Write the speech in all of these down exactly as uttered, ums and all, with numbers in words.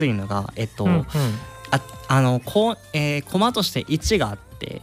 いのがえっと、 うんうん、 ああのこう、えー、コマとしていちがあって、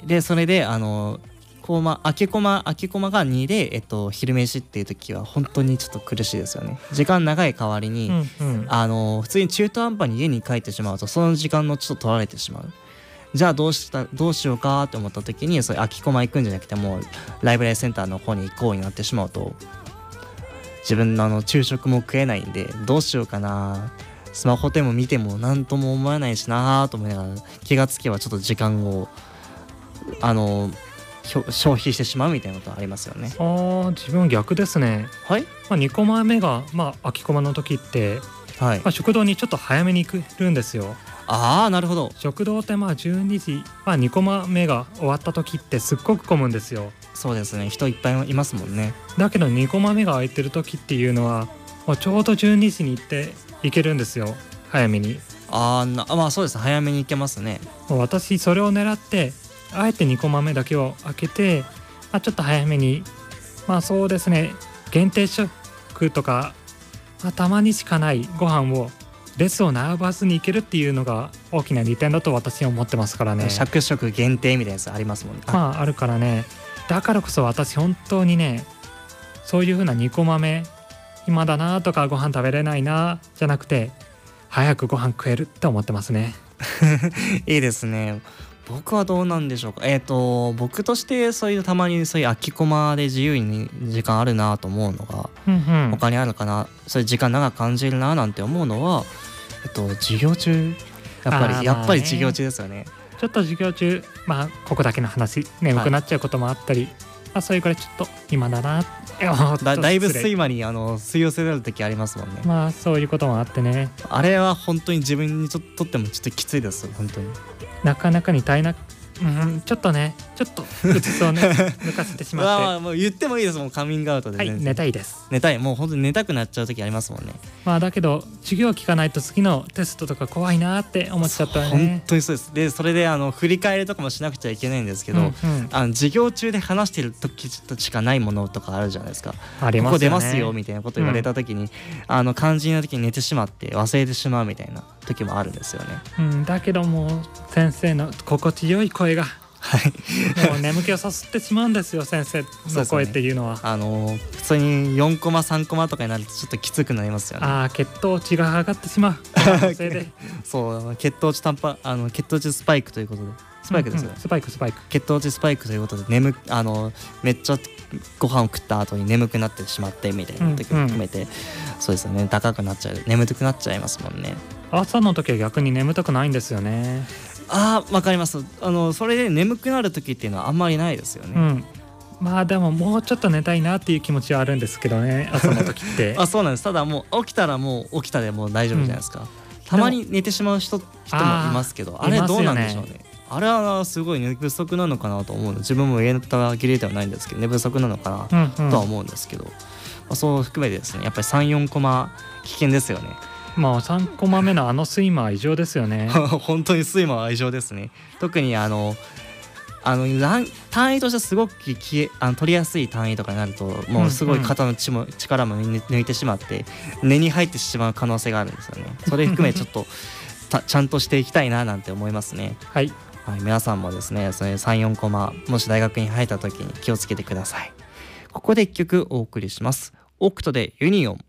でそれであのコマ空きコマ空きコマがにで、えっと、昼飯っていう時は本当にちょっと苦しいですよね。時間長い代わりに、 うんうん、 あの普通に中途半端に家に帰ってしまうとその時間のちょっと取られてしまう。じゃあどうしたどうしようかって思った時に、そういう空きコマ行くんじゃなくてもうライブラリセンターの方に行こうになってしまうと、自分のあの昼食も食えないんでどうしようかな、スマホでも見ても何とも思わないしなと思いながら、気がつけばちょっと時間をあの消費してしまうみたいなことありますよね。 あー自分逆ですね。 はい、 まあ、にコマ目が、まあ、空きコマの時って、 はい、 まあ、食堂にちょっと早めに行くんですよ。 ああなるほど。 食堂ってまあじゅうにじ、まあ、にコマ目が終わった時ってすっごく混むんですよ。 そうですね、人いっぱいいますもんね。 だけどにコマ目が空いてる時っていうのはもうちょうどじゅうにじに行って行けるんですよ、早めに。 あーなまあそうです、早めに行けますね。 もう私それを狙ってあえてにコマ目だけを開けて、まあ、ちょっと早めに、まあそうですね、限定食とか、まあ、たまにしかないご飯を列を並ばずに行けるっていうのが大きな利点だと私は思ってますからね。 着色限定みたいなやつありますもんね。 まああるからね。だからこそ私本当にね、そういう風なにコマ目暇だなとかご飯食べれないなじゃなくて、早くご飯食えるって思ってますね。 いいですね。僕はどうなんでしょうか。えっと僕としてそういうたまにそういう空きコマで自由に時間あるなと思うのが、 うんうん、 他にあるかな、そういう時間長く感じるななんて思うのは、えっと授業中、やっぱり、 あーやっぱりまあね授業中ですよね。 ちょっと授業中、まあここだけの話眠くなっちゃうこともあったり、はい、まあ、それくらいちょっと今だなだ, だいぶ睡睡魔にあの吸い寄せられる時ありますもんね。 まあそういうこともあってね、 あれは本当に自分にちょっととってもちょっときついです本当に。 なかなかに耐えな、うん、ちょっとねちょっとうつつをね抜かせてしまってまあもう言ってもいいです、もうカミングアウトで。 はい、寝たいです。 寝たい、もう本当に寝たくなっちゃう時ありますもんね。 まあだけど授業聞かないと次のテストとか怖いなって思っちゃったね。 本当にそうです。でそれであの振り返りとかもしなくちゃいけないんですけど、 うんうん、 あの授業中で話してる時しかないものとかあるじゃないですか。 ありますよね。 ここ出ますよみたいなこと言われた時に、うん、あの肝心な時に寝てしまって忘れてしまうみたいな時もあるんですよね。 うん、だけども先生の心地よい声がもう眠気をさすってしまうんですよ先生の声っていうのは。 ね、あの普通によんコマさんコマとかになるとちょっときつくなりますよね。 ああ血糖値が上がってしまうせいでそう血糖値タンパあの血糖値スパイクということで、スパイクですよね、うんうん、 スパイクスパイク血糖値スパイクということで眠あのめっちゃご飯を食った後に眠くなってしまってみたいな時も含めて、うんうん、そうですよね、高くなっちゃう、眠くなっちゃいますもんね。 朝の時は逆に眠たくないんですよね。 あーわかります。あのそれで眠くなる時っていうのはあんまりないですよね、うん、 まあでももうちょっと寝たいなっていう気持ちはあるんですけどね、朝の時ってあそうなんです。ただもう起きたらもう起きたでもう大丈夫じゃないですか、うん、たまに寝てしまう 人, 人もいますけど、あれどうなんでしょう ね, ねあれはすごい寝不足なのかなと思うの。自分も言えたぎれではないんですけど寝不足なのかなとは思うんですけど、うんうん、まあ、そう含めてですね、やっぱり さん,よん コマ危険ですよね。 まあさんコマ目のあの睡魔は異常ですよね本当に睡魔は異常ですね。特にあのあの単位としてすごく消えあの取りやすい単位とかになるともうすごい肩の血も、うんうん、力も抜いてしまって寝に入ってしまう可能性があるんですよね。それ含めちょっとちゃんとしていきたいななんて思いますね。 はい、 はい、皆さんもですねそれ さん,よん コマもし大学に入った時に気をつけてください。ここで一曲お送りします。オクトでユニオン。